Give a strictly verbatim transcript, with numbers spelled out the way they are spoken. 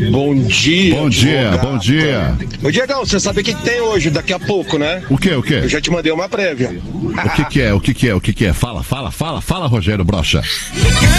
Bom dia. Bom dia, advogado. bom dia. Ô, Diegão, você sabe o que, que tem hoje, daqui a pouco, né? O que, o que? Eu já te mandei uma prévia. O que que é, o que que é, o que que é? Fala, fala, fala, fala, Rogério Brocha.